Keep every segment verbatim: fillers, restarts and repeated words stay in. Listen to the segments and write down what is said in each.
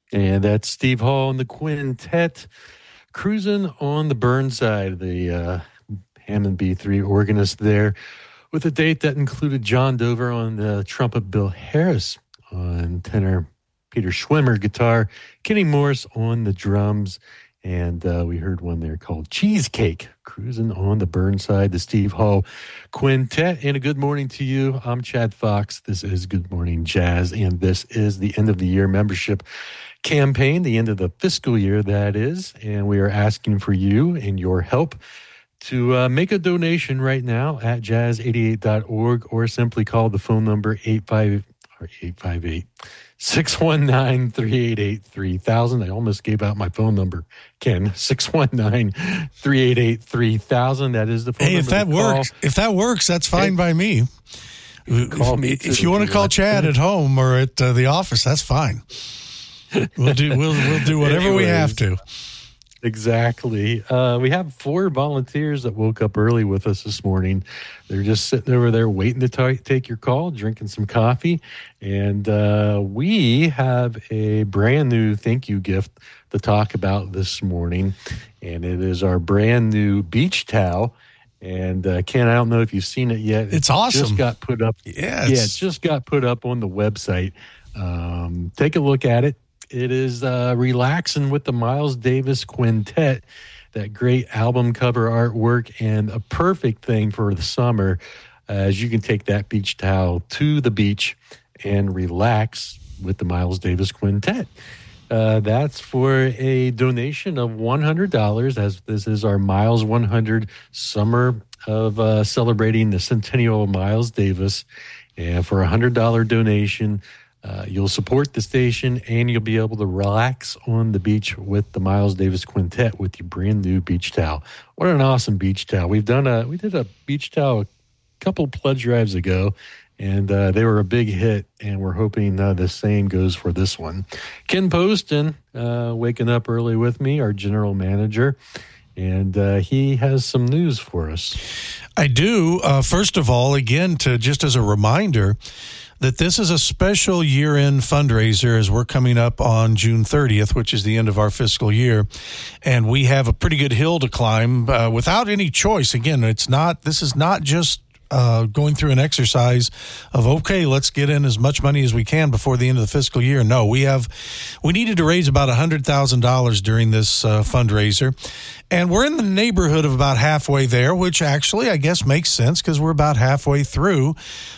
And that's Steve Hall and the Quintet cruising on the Burnside, the uh, Hammond B three organist there, with a date that included John Dover on the trumpet, Bill Harris on tenor, Peter Schwimmer guitar, Kenny Morris on the drums, and uh, we heard one there called Cheesecake, cruising on the Burnside, the Steve Hall Quintet. And a good morning to you. I'm Chad Fox. This is Good Morning Jazz, and this is the end of the year membership campaign, the end of the fiscal year, that is, and we are asking for you and your help to uh, make a donation right now at jazz eighty-eight dot org, or simply call the phone number eight five or eight five eight, six one nine, three eight eight, three thousand. I almost gave out my phone number, Ken. six one nine, three eight eight, three thousand. That is the phone hey, number. Hey, if that works, if that works, that's fine hey, by me. Call if, me if you want to call Chad at home or at uh, the office, that's fine. We'll do we'll we'll do whatever Anyways, we have to. Exactly. Uh, we have four volunteers that woke up early with us this morning. They're just sitting over there waiting to t- take your call, drinking some coffee, and uh, we have a brand new thank you gift to talk about this morning, and it is our brand new beach towel. And uh, Ken, I don't know if you've seen it yet. It's awesome. It just got put up. Yeah, yeah, it just got put up on the website. Um, take a look at it. It is uh, Relaxing with the Miles Davis Quintet, that great album cover artwork, and a perfect thing for the summer, uh, as you can take that beach towel to the beach and relax with the Miles Davis Quintet. Uh, that's for a donation of one hundred dollars, as this is our Miles one hundred summer of uh, celebrating the centennial of Miles Davis. And for a one hundred dollars donation, Uh, you'll support the station, and you'll be able to relax on the beach with the Miles Davis Quintet with your brand new beach towel. What an awesome beach towel! We've done a we did a beach towel a couple pledge drives ago, and uh, they were a big hit. And we're hoping uh, the same goes for this one. Ken Poston, uh, waking up early with me, our general manager, and uh, he has some news for us. I do. Uh, first of all, again, to just as a reminder, that this is a special year-end fundraiser as we're coming up on June thirtieth, which is the end of our fiscal year, and we have a pretty good hill to climb uh, without any choice. Again, it's not. This is not just uh, going through an exercise of, okay, let's get in as much money as we can before the end of the fiscal year. No, we have we needed to raise about one hundred thousand dollars during this uh, fundraiser, and we're in the neighborhood of about halfway there, which actually I guess makes sense because we're about halfway through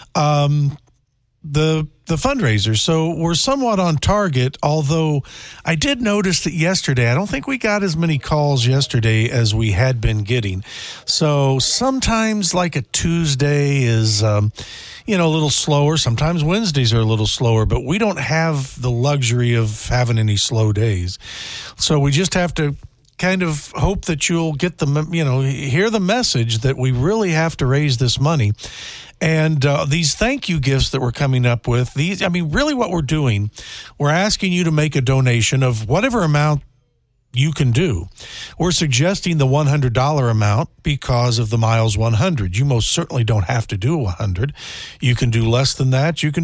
Um the the fundraiser. So we're somewhat on target, although I did notice that yesterday, I don't think we got as many calls yesterday as we had been getting. So sometimes like a Tuesday is, um, you know, a little slower. Sometimes Wednesdays are a little slower, but we don't have the luxury of having any slow days. So we just have to kind of hope that you'll get the, you know, hear the message that we really have to raise this money. And uh, these thank you gifts that we're coming up with, these, I mean, really what we're doing, we're asking you to make a donation of whatever amount you can do. We're suggesting the one hundred dollars amount because of the Miles one hundred. You most certainly don't have to do one hundred. You can do less than that. You can